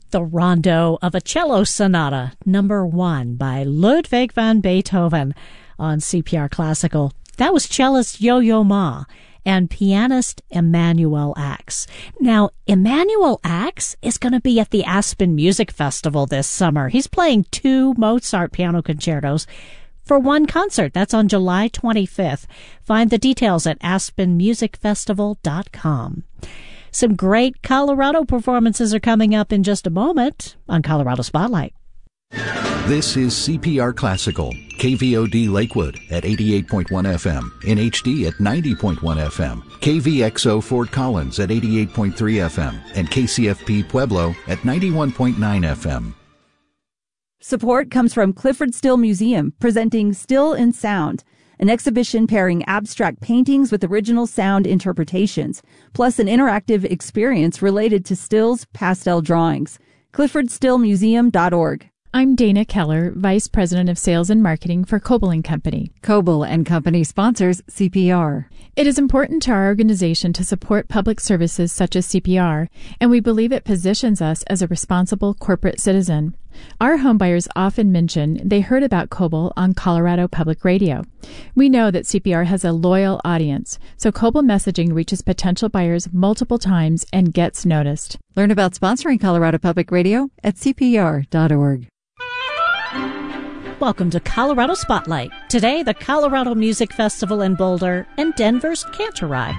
The Rondo of a Cello Sonata, number 1 by Ludwig van Beethoven on CPR Classical. That was cellist Yo-Yo Ma and pianist Emanuel Ax. Now, Emanuel Ax is going to be at the Aspen Music Festival this summer. He's playing 2 Mozart piano concertos for 1 concert. That's on July 25th. Find the details at aspenmusicfestival.com. Some great Colorado performances are coming up in just a moment on Colorado Spotlight. This is CPR Classical, KVOD Lakewood at 88.1 FM, in HD at 90.1 FM, KVXO Fort Collins at 88.3 FM, and KCFP Pueblo at 91.9 FM. Support comes from Clifford Still Museum, presenting Still in Sound, an exhibition pairing abstract paintings with original sound interpretations, plus an interactive experience related to Still's pastel drawings. CliffordStillMuseum.org. I'm Dana Keller, Vice President of Sales and Marketing for Coble & Company. Coble & Company sponsors CPR. It is important to our organization to support public services such as CPR, and we believe it positions us as a responsible corporate citizen. Our homebuyers often mention they heard about Coble on Colorado Public Radio. We know that CPR has a loyal audience, so Coble messaging reaches potential buyers multiple times and gets noticed. Learn about sponsoring Colorado Public Radio at CPR.org. Welcome to Colorado Spotlight. Today, the Colorado Music Festival in Boulder and Denver's Cantorai.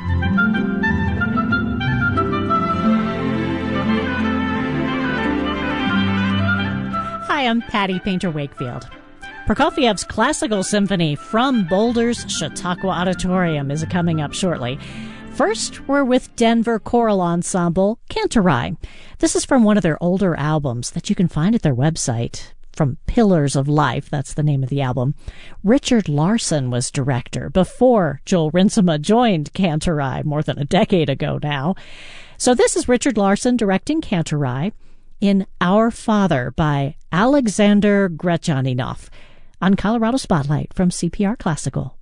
Hi, I'm Patty Painter Wakefield. Prokofiev's Classical Symphony from Boulder's Chautauqua Auditorium is coming up shortly. First, we're with Denver Choral Ensemble, Cantorai. This is from one of their older albums that you can find at their website. From Pillars of Life, that's the name of the album. Richard Larson was director before Joel Rinsema joined Cantorai more than a decade ago now. So this is Richard Larson directing Cantorai in Our Father by Alexander Gretchaninov on Colorado Spotlight from CPR Classical.